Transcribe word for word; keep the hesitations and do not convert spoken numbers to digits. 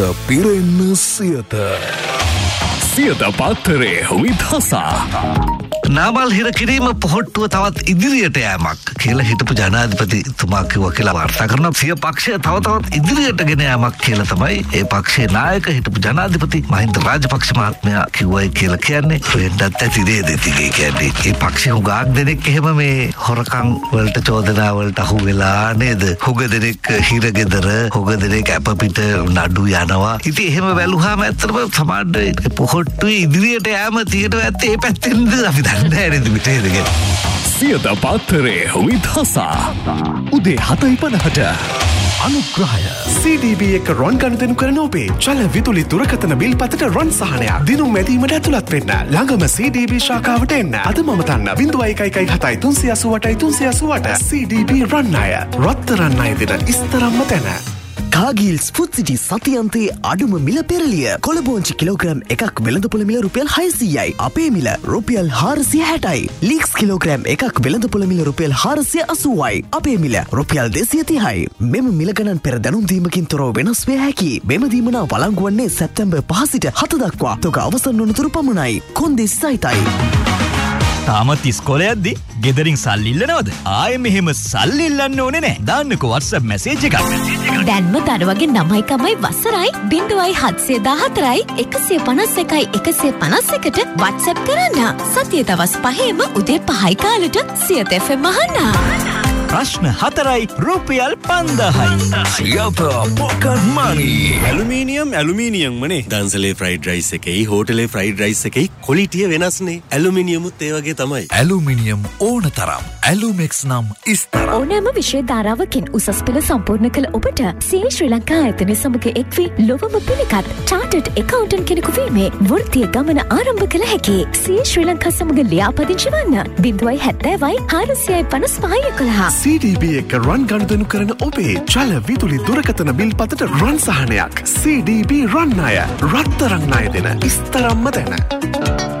පිරෙන්න සියත සියත පත්තරේ විදහසා නාමල් හිර කිරීම පොහොට්ටුව තවත් ඉදිරියට යෑමක් කියලා හිටපු ජනාධිපතිතුමා කිව්වා කියලා වාර්තා කරනවා. සිය පක්ෂය තව තවත් ඉදිරියට ගෙන යාමක් කියලා තමයි ඒ පක්ෂයේ නායක හිටපු ජනාධිපති මහින්ද රාජපක්ෂ මහත්මයා කිව්වයි කියලා කියන්නේ. වෙන්නත් ඇති දේ දෙතිගේ කියන්නේ. ඒ පක්ෂේ හුඟක් දෙනෙක් එහෙම මේ හොරකම් වලට චෝදනා වලට අහු වෙලා නේද? හුඟ දෙනෙක් හිරගෙදර හුඟ දෙනෙක් අප පිට නඩු යනවා. ඉතින් එහෙම වැළුවාම ඇත්තටම සමාජයේ පොහොට්ටුවේ ඉදිරියට යෑම තියෙනවා ඇත්තේ ඒ පැත්තෙන්ද අපි සියත පත්තරේ විදහසා උදේ හතයි පනහට අනුග්‍රහය සී ඩී බී එක රොන් ගනුදෙනු කරන ඔබේ ජල විදුලි දුරකථන බිල් පතට රොන් සහනයක් දිනුම් මැදීමට ඇතුළත් වෙන්න ළඟම සී ඩී බී ශාඛාවට එන්න අද මම තන්න බිංදුව එකයි එකයි හතයි තුන්සිය අසූ අටයි තුන්සිය අසූ අට සී ඩී බී රන් අය රත්තරන් අය දෙන ඉස්තරම්ම තැන. කාගිල්ස් ෆුඩ් සිටි සතියන්තයේ අඩුම මිල පෙරලිය කොළඹෝංචි කිලෝග්‍රෑම් එකක් වෙළඳපොළ මිල රුපියල් හයසීයයි අපේ මිල රුපියල් හාරසිය හැටයි ලීක්ස් කිලෝග්‍රෑම් එකක් වෙළඳපොළ මිල රුපියල් හාරසිය අසූවයි අපේ මිල රුපියල් දෙසිය තිහයි මෙම මිල ගණන් පෙර දැනුම් දීමකින් තොරව වෙනස් විය හැකි මෙම දීමනා වළංගු වන්නේ සැප්තැම්බර් පහ සිට හත දක්වා තොග අවසන් වනතුරු පමණයි කොන්දේසි සහිතයි. තාමත් ඉස්කෝලේ යද්දි ගෙදරින් සල්ලි ඉල්ලනවද? ආයෙ මෙහෙම සල්ලි ඉල්ලන්න ඕනේ නෑ. දාන්නකෝ WhatsApp මැසේජ් එකක්. දැන්ම දරුවගේ නමයි කමයි වසරයි බිංදුවයි හත්සිය දාහතරයි එකසිය පනස් එකයි එකසිය පනස් එකට WhatsApp කරන්න. සතියේ දවස් පහේම උදේ පහයි කාලෙට සියත එෆ් එම් අහන්න. ප්‍රශ්න හතරයි රුපියල් පන්දාහයි. සියත පොකට් මනි ඇලුමිනියම් ඇලුමිනියම් මනේ. දන්සලේ ෆ්‍රයිඩ් රයිස් එකයි හෝටලේ ෆ්‍රයිඩ් රයිස් එකයි ක්වොලිටිය වෙනස්නේ. ඇලුමිනියමුත් ඒ වගේ තමයි. ඇලුමිනියම් ඕන තරම් ඇලුමෙක්ස් නම් ඉස්තර ඕනෑම විෂය ධාරාවකින් උසස් පෙළ සම්පූර්ණ කළ ඔබට සී ශ්‍රී ලංකා ආයතනය සමග එක්වී ලොවම පිළිගත් චාටඩ් එකවුන්ටන්ට් කෙනෙකු වීමේ වෘත්තීය ගමන ආරම්භ කළ හැකි. සී ශ්‍රී ලංකා සමග ලියාපදිංචි වන්න බිංදුවයි හැත්තෑවයි හාරසියයි පනස් පහයි එකොළහ. සී ඩී බී එක රන් ගනුදෙනු කරන ඔබේ ජල විදුලි දුරකථන බිල් පතට රන් සහනයක්. සී ඩී බී රන් අය රත්තරන් අය දෙන ඉස්තරම්ම තැන.